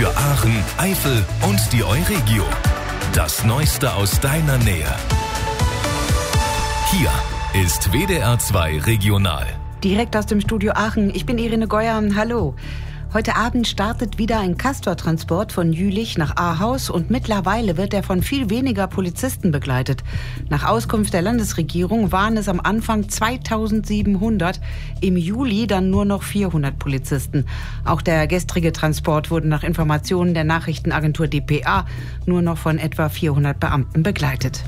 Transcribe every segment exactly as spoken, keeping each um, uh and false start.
Für Aachen, Eifel und die Euregio. Das Neueste aus deiner Nähe. Hier ist W D R zwei Regional. Direkt aus dem Studio Aachen. Ich bin Irene Geuer. Hallo. Heute Abend startet wieder ein Castor-Transport von Jülich nach Ahaus und mittlerweile wird er von viel weniger Polizisten begleitet. Nach Auskunft der Landesregierung waren es am Anfang zweitausendsiebenhundert, im Juli dann nur noch vierhundert Polizisten. Auch der gestrige Transport wurde nach Informationen der Nachrichtenagentur D P A nur noch von etwa vierhundert Beamten begleitet.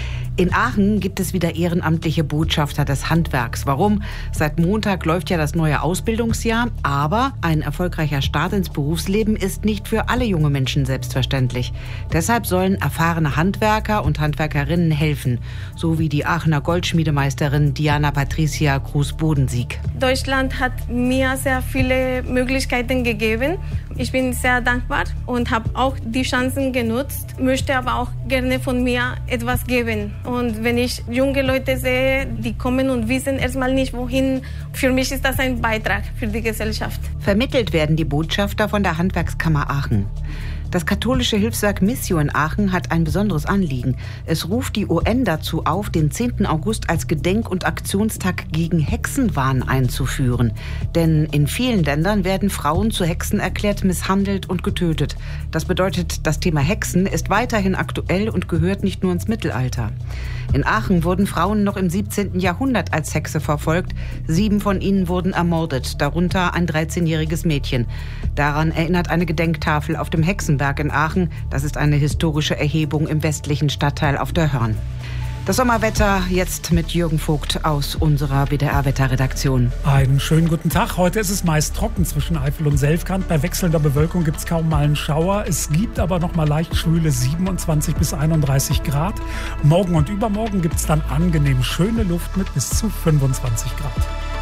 In Aachen gibt es wieder ehrenamtliche Botschafter des Handwerks. Warum? Seit Montag läuft ja das neue Ausbildungsjahr, aber ein erfolgreicher Start ins Berufsleben ist nicht für alle junge Menschen selbstverständlich. Deshalb sollen erfahrene Handwerker und Handwerkerinnen helfen, so wie die Aachener Goldschmiedemeisterin Diana Patricia Kruse-Bodensiek. Deutschland hat mir sehr viele Möglichkeiten gegeben. Ich bin sehr dankbar und habe auch die Chancen genutzt, möchte aber auch gerne von mir etwas geben. Und wenn ich junge Leute sehe, die kommen und wissen erstmal nicht wohin, für mich ist das ein Beitrag für die Gesellschaft. Vermittelt werden die Botschafter von der Handwerkskammer Aachen. Das katholische Hilfswerk Missio in Aachen hat ein besonderes Anliegen. Es ruft die U N dazu auf, den zehnten August als Gedenk- und Aktionstag gegen Hexenwahn einzuführen. Denn in vielen Ländern werden Frauen zu Hexen erklärt, misshandelt und getötet. Das bedeutet, das Thema Hexen ist weiterhin aktuell und gehört nicht nur ins Mittelalter. In Aachen wurden Frauen noch im siebzehnten Jahrhundert als Hexe verfolgt. Sieben von ihnen wurden ermordet, darunter ein dreizehnjähriges Mädchen. Daran erinnert eine Gedenktafel auf dem Hexenberg in Aachen. Das ist eine historische Erhebung im westlichen Stadtteil auf der Hörn. Das Sommerwetter jetzt mit Jürgen Vogt aus unserer W D R-Wetterredaktion. Einen schönen guten Tag. Heute ist es meist trocken zwischen Eifel und Selfkant. Bei wechselnder Bewölkung gibt es kaum mal einen Schauer. Es gibt aber noch mal leicht schwüle siebenundzwanzig bis einunddreißig Grad. Morgen und übermorgen gibt es dann angenehm schöne Luft mit bis zu fünfundzwanzig Grad.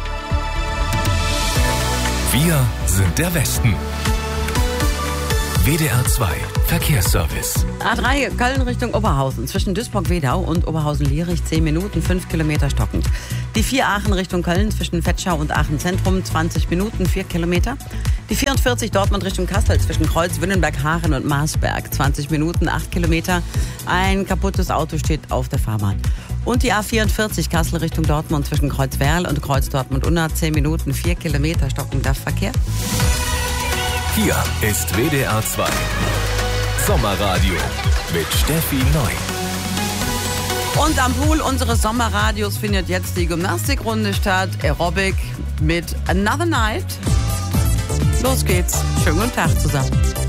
Wir sind der Westen. W D R zwei Verkehrsservice. A drei Köln Richtung Oberhausen. Zwischen Duisburg-Wedau und Oberhausen-Lierich zehn Minuten, fünf Kilometer stockend. Die vier Aachen Richtung Köln zwischen Vetschau und Aachen Zentrum zwanzig Minuten, vier Kilometer. Die vierundvierzig Dortmund Richtung Kassel zwischen Kreuz, Wünnenberg, Haaren und Marsberg zwanzig Minuten, acht Kilometer. Ein kaputtes Auto steht auf der Fahrbahn. Und die A vierundvierzig Kassel Richtung Dortmund zwischen Kreuzwerl und Kreuz Dortmund-Unna zehn Minuten, vier Kilometer stockender Verkehr. Hier ist W D R zwei Sommerradio mit Steffi Neu. Und am Pool unseres Sommerradios findet jetzt die Gymnastikrunde statt. Aerobic mit Another Night. Los geht's. Schönen guten Tag zusammen.